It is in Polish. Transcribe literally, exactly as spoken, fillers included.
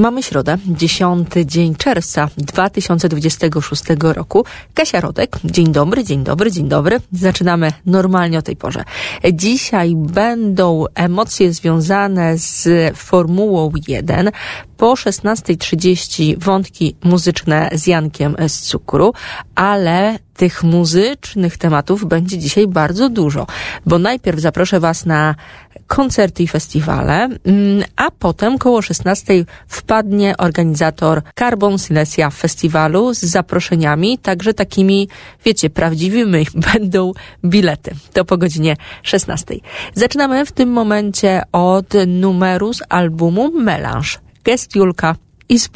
Mamy środę, dziesiąty dzień czerwca dwa tysiące dwudziestego szóstego roku. Kasia Rodek, dzień dobry, dzień dobry, dzień dobry. Zaczynamy normalnie o tej porze. Dzisiaj będą emocje związane z Formułą jeden. Po szesnastej trzydzieści wątki muzyczne z Jankiem z Cukru, ale tych muzycznych tematów będzie dzisiaj bardzo dużo, bo najpierw zaproszę Was na koncerty i festiwale, a potem koło szesnastej wpadnie organizator Carbon Silesia Festiwalu z zaproszeniami, także takimi, wiecie, prawdziwymi będą bilety. To po godzinie szesnastej. Zaczynamy w tym momencie od numeru z albumu Melange. Gest Julka i